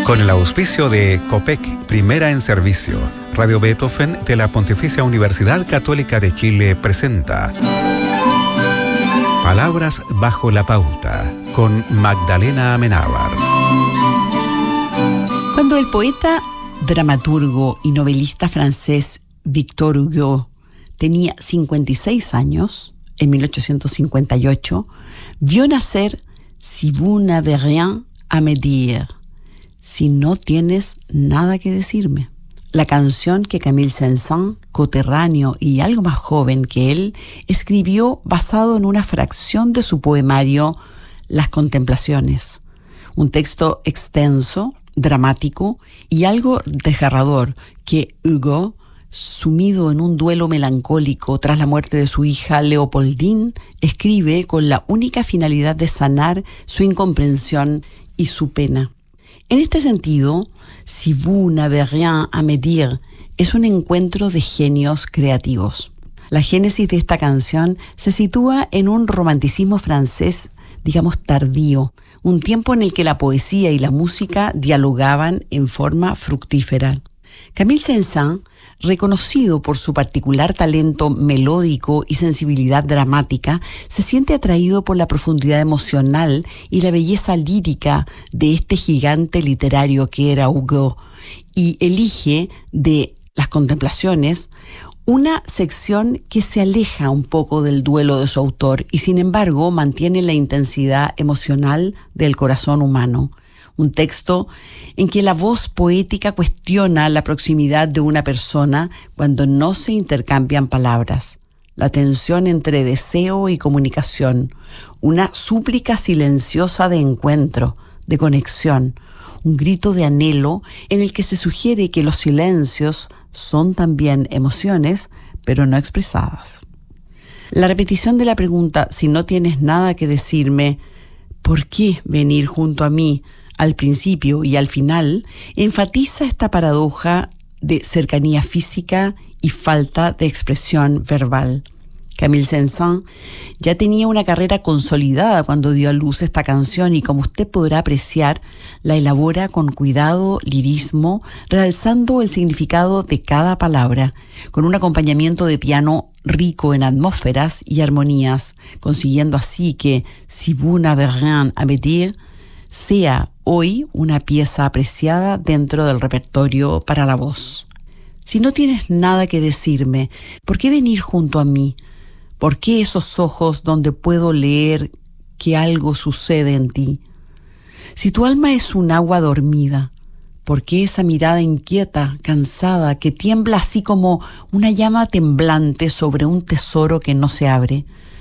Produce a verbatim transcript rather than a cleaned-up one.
Con el auspicio de COPEC, Primera en Servicio, Radio Beethoven de la Pontificia Universidad Católica de Chile presenta Palabras bajo la pauta, con Magdalena Amenábar. Cuando el poeta, dramaturgo y novelista francés Victor Hugo tenía cincuenta y seis años, en mil ochocientos cincuenta y ocho, vio nacer Si vous n'avez rien à me dire, si no tienes nada que decirme. La canción que Camille Saint-Saëns, coterráneo y algo más joven que él, escribió basado en una fracción de su poemario Las Contemplaciones. Un texto extenso, dramático y algo desgarrador que Hugo, sumido en un duelo melancólico tras la muerte de su hija Leopoldine, escribe con la única finalidad de sanar su incomprensión y su pena. En este sentido, Si vous n'avez rien à me dire es un encuentro de genios creativos. La génesis de esta canción se sitúa en un romanticismo francés, digamos tardío, un tiempo en el que la poesía y la música dialogaban en forma fructífera. Camille Saint-Saëns, reconocido por su particular talento melódico y sensibilidad dramática, se siente atraído por la profundidad emocional y la belleza lírica de este gigante literario que era Hugo, y elige de Las Contemplaciones una sección que se aleja un poco del duelo de su autor y sin embargo mantiene la intensidad emocional del corazón humano. Un texto en que la voz poética cuestiona la proximidad de una persona cuando no se intercambian palabras, la tensión entre deseo y comunicación, una súplica silenciosa de encuentro, de conexión, un grito de anhelo en el que se sugiere que los silencios son también emociones, pero no expresadas. La repetición de la pregunta, si no tienes nada que decirme, ¿por qué venir junto a mí? Al principio y al final, enfatiza esta paradoja de cercanía física y falta de expresión verbal. Camille Saint-Saëns ya tenía una carrera consolidada cuando dio a luz esta canción y, como usted podrá apreciar, la elabora con cuidado, lirismo, realzando el significado de cada palabra, con un acompañamiento de piano rico en atmósferas y armonías, consiguiendo así que Si vous n'avez rien à me dire sea hoy una pieza apreciada dentro del repertorio para la voz. Si no tienes nada que decirme, ¿por qué venir junto a mí? ¿Por qué esos ojos donde puedo leer que algo sucede en ti? Si tu alma es un agua dormida, ¿por qué esa mirada inquieta, cansada, que tiembla así como una llama temblante sobre un tesoro que no se abre?